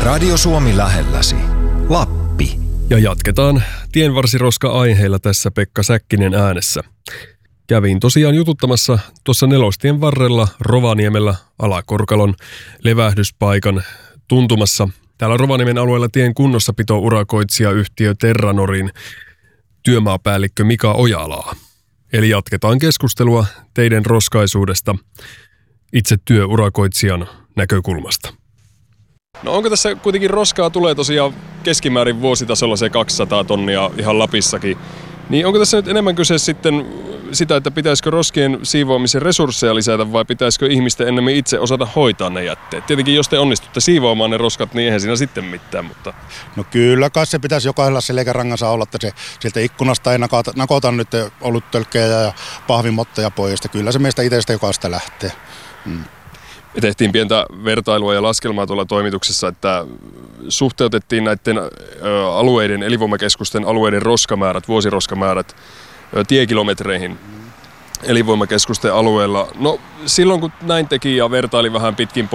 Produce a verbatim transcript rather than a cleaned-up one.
Radio Suomi lähelläsi. Lappi. Ja jatketaan tienvarsiroska-aiheilla tässä Pekka Säkkinen äänessä. Kävin tosiaan jututtamassa tuossa nelostien varrella Rovaniemellä Alakorkalon levähdyspaikan tuntumassa. Täällä Rovaniemen alueella tien kunnossapito-urakoitsijayhtiö Terranorin työmaapäällikkö Mika Ojalaa. Eli jatketaan keskustelua teidän roskaisuudesta itse työurakoitsijan näkökulmasta. No onko tässä kuitenkin roskaa tulee tosiaan keskimäärin vuositasolla se kaksisataa tonnia ihan Lapissakin. Niin onko tässä nyt enemmän kyse sitten sitä, että pitäisikö roskien siivoamisen resursseja lisätä vai pitäisikö ihmisten ennemmin itse osata hoitaa ne jätteet? Tietenkin jos te onnistutte siivoamaan ne roskat, niin eihän siinä sitten mitään, mutta... No kyllä kai se pitäisi jokaisella selkärangansa olla, että se sieltä ikkunasta ei nakota, nakota nyt oluttölkkejä ja pahvimotteja pois. Kyllä se meistä itsestä jokaista lähtee. Mm. Me tehtiin pientä vertailua ja laskelmaa tuolla toimituksessa, että suhteutettiin näiden alueiden, elinvoimakeskusten alueiden roskamäärät, vuosiroskamäärät tiekilometreihin elinvoimakeskusten alueella. No silloin kun näin teki ja vertaili vähän pitkin